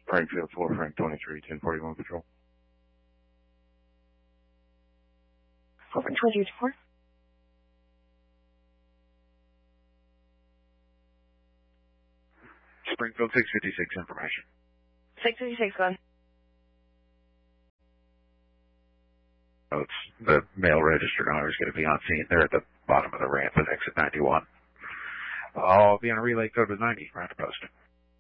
Springfield 4, Frank 23, 1041 Patrol. 4 Frank 23, 4. Springfield 656 information. 656, go on. Oh, it's the mail register owner is going to be on scene. They're at the bottom of the ramp at exit 91. I'll be on a relay code with 90, round to post.